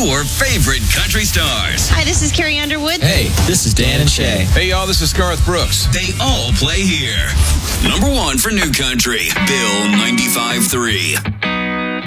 your favorite country stars. Hi, this is Carrie Underwood. Hey, this is Dan and Shay. Hey, y'all, this is Garth Brooks. They all play here. Number one for New Country, Bill 95.3.